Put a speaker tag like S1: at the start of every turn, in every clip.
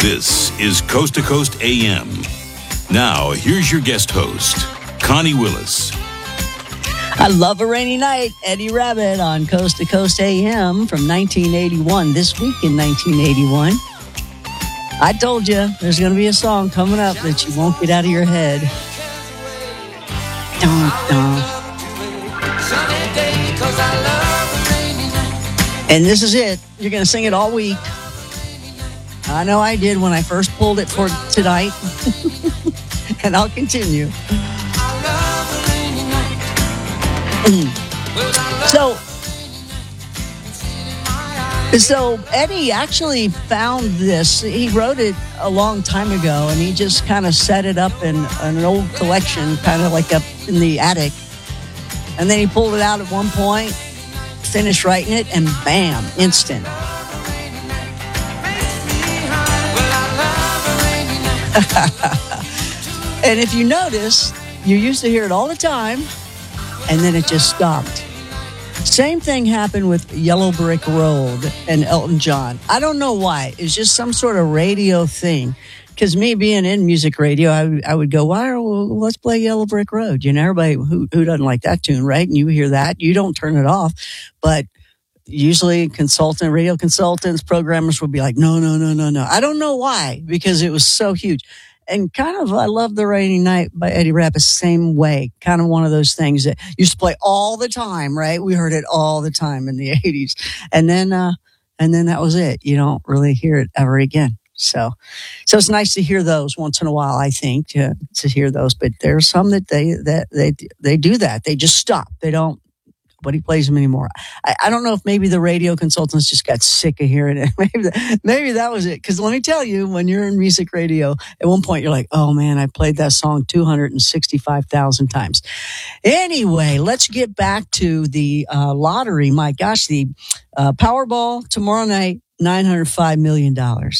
S1: This is Coast to Coast AM. Now, here's your guest host, Connie Willis.
S2: I love a rainy night. Eddie Rabbitt on Coast to Coast AM from 1981. This week in 1981. I told you there's going to be a song coming up that you won't get out of your head. Dun, dun. And this is it. You're going to sing it all week. I know I did when I first pulled it for tonight. And I'll continue. So Eddie actually found this. He wrote it a long time ago, and he just kind of set it up in an old collection, kind of like up in the attic. And then he pulled it out at one point, finished writing it, and bam, instant. And if you notice, you used to hear it all the time, and then it just stopped. Same thing happened with Yellow Brick Road and Elton John. I don't know why. It's just some sort of radio thing. Because me being in music radio, I would go, let's play Yellow Brick Road. You know, everybody who doesn't like that tune, right? And you hear that, you don't turn it off. But usually radio consultants, programmers would be like, no. I don't know why, because it was so huge. And kind of, I love The Rainy Night by Eddie Rabbitt, same way. Kind of one of those things that used to play all the time, right? We heard it all the time in the 80s. And then that was it. You don't really hear it ever again. So it's nice to hear those once in a while, I think, to hear those. But there's some that they do that. They just stop. Nobody plays them anymore. I don't know if maybe the radio consultants just got sick of hearing it. Maybe that was it. Because let me tell you, when you're in music radio, at one point you're like, oh man, I played that song 265,000 times. Anyway, let's get back to the lottery. My gosh, the Powerball tomorrow night, $905 million.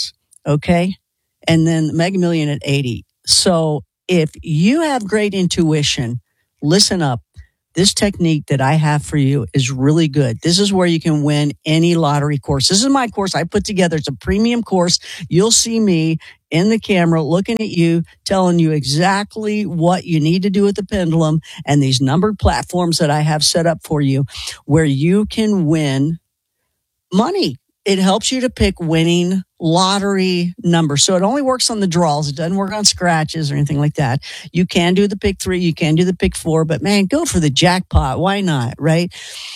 S2: Okay? And then the Mega Million at 80. So if you have great intuition, listen up. This technique that I have for you is really good. This is where you can win any lottery course. This is my course I put together. It's a premium course. You'll see me in the camera looking at you, telling you exactly what you need to do with the pendulum and these numbered platforms that I have set up for you where you can win money. It helps you to pick winning lottery numbers. So it only works on the draws. It doesn't work on scratches or anything like that. You can do the pick 3. You can do the pick 4. But, man, go for the jackpot. Why not, right?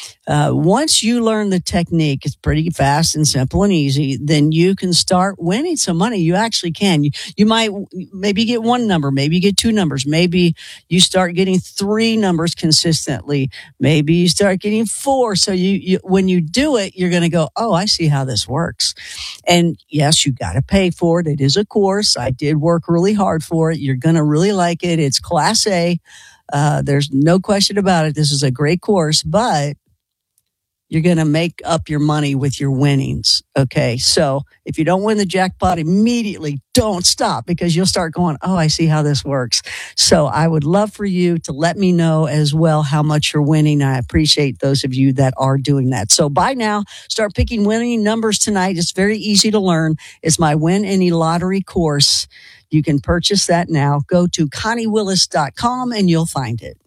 S2: Once you learn the technique, it's pretty fast and simple and easy, then you can start winning some money. You actually can. You might maybe get one number, maybe you get 2 numbers, maybe you start getting 3 numbers consistently, maybe you start getting 4. So you when you do it, you're going to go, oh, I see how this works. And yes, you got to pay for it. It is a course. I did work really hard for it. You're going to really like it. It's Class A. There's no question about it. This is a great course, but you're going to make up your money with your winnings. Okay. So if you don't win the jackpot immediately, don't stop because you'll start going, oh, I see how this works. So I would love for you to let me know as well how much you're winning. I appreciate those of you that are doing that. So by now, start picking winning numbers tonight. It's very easy to learn. It's my Win Any Lottery course. You can purchase that now. Go to ConnieWillis.com and you'll find it.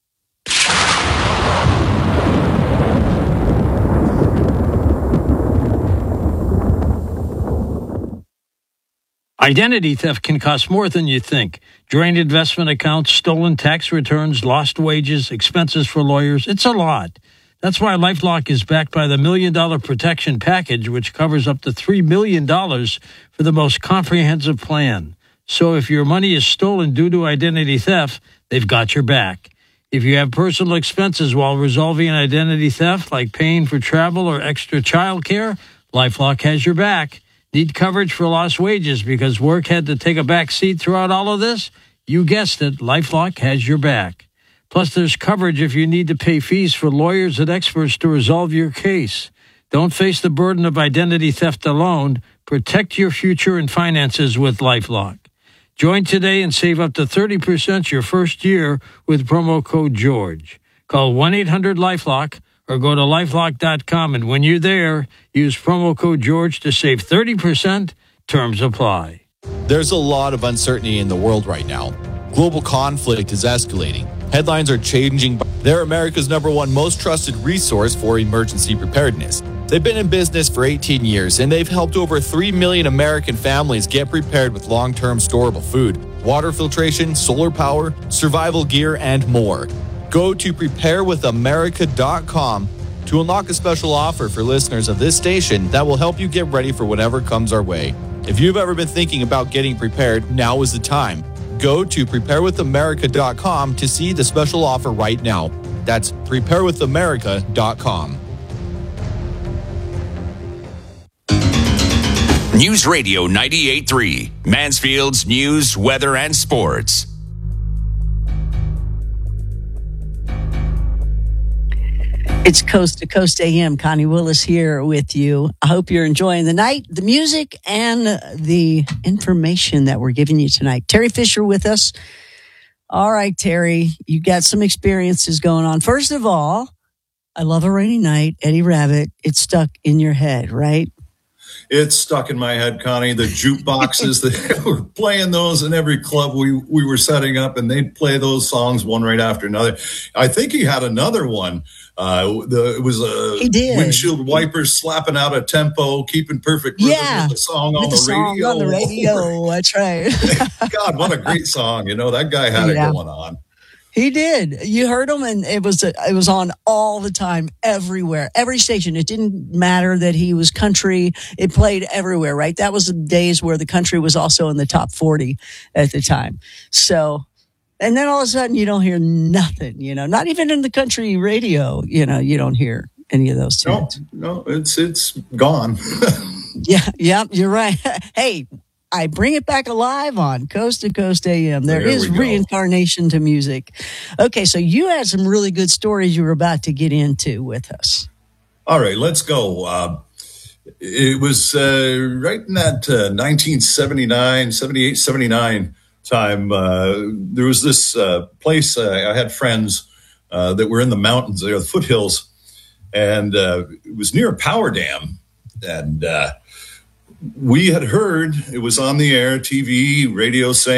S3: Identity theft can cost more than you think. Drained investment accounts, stolen tax returns, lost wages, expenses for lawyers. It's a lot. That's why LifeLock is backed by the $1 Million Protection Package, which covers up to $3 million for the most comprehensive plan. So if your money is stolen due to identity theft, they've got your back. If you have personal expenses while resolving an identity theft, like paying for travel or extra child care, LifeLock has your back. Need coverage for lost wages because work had to take a back seat throughout all of this? You guessed it, LifeLock has your back. Plus, there's coverage if you need to pay fees for lawyers and experts to resolve your case. Don't face the burden of identity theft alone. Protect your future and finances with LifeLock. Join today and save up to 30% your first year with promo code GEORGE. Call 1-800-LifeLock or go to LifeLock.com, and when you're there, use promo code GEORGE to save 30%, Terms apply.
S4: There's a lot of uncertainty in the world right now. Global conflict is escalating. Headlines are changing. They're America's #1 most trusted resource for emergency preparedness. They've been in business for 18 years, and they've helped over 3 million American families get prepared with long-term storable food, water filtration, solar power, survival gear, and more. Go to preparewithamerica.com to unlock a special offer for listeners of this station that will help you get ready for whatever comes our way. If you've ever been thinking about getting prepared, now is the time. Go to preparewithamerica.com to see the special offer right now. That's preparewithamerica.com.
S1: News Radio 98.3, Mansfield's news, weather, and sports.
S2: It's Coast to Coast AM. Connie Willis here with you. I hope you're enjoying the night, the music, and the information that we're giving you tonight. Terry Fisher with us. All right, Terry, you got some experiences going on. First of all, I Love a Rainy Night, Eddie Rabbitt. It's stuck in your head, right?
S5: It's stuck in my head, Connie. The jukeboxes, they were playing those in every club we were setting up, and they'd play those songs one right after another. I think he had another one. It was a windshield wipers slapping out a tempo, keeping perfect rhythm with the song on the radio.
S2: That's right.
S5: God, what a great song. You know, that guy had it going on.
S2: He did. You heard him, and it was on all the time, everywhere, every station. It didn't matter that he was country. It played everywhere, right? That was the days where the country was also in the top 40 at the time. So, and then all of a sudden you don't hear nothing, you know, not even in the country radio, you know, you don't hear any of those tunes.
S5: No, it's gone.
S2: Yeah, you're right. Hey, I bring it back alive on Coast to Coast AM. There is reincarnation to music. Okay, so you had some really good stories you were about to get into with us.
S5: All right, let's go. It was right in that 1979, 78, 79 time. There was this place. I had friends that were in the mountains there, the foothills, and it was near a power dam. And we had heard, it was on the air, TV, radio saying,